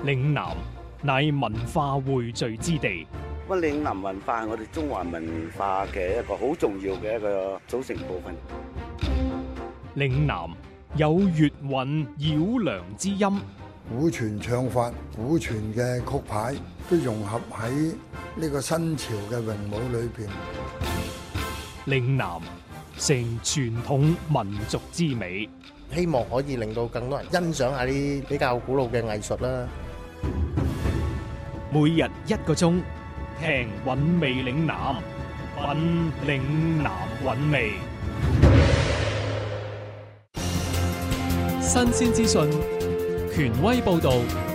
嶺南乃文化匯聚之地， 咁嶺南文化係我哋中華文化嘅一個好重要嘅一個組成部分。 嶺南有粵韻繞梁之音， 古傳唱法、古傳嘅曲牌都融合喺呢個新潮嘅詠舞裏邊。 嶺南成傳統民族之美， 希望可以令到更多人欣賞下啲比較古老嘅藝術啦。 每日1個鐘，聽韻味嶺南，品嶺南韻味。新鮮資訊，權威報導。